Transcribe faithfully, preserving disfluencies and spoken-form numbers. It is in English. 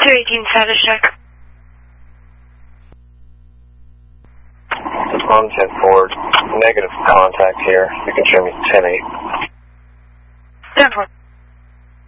two eighteen status check. one ten forward, negative contact here. You can show me ten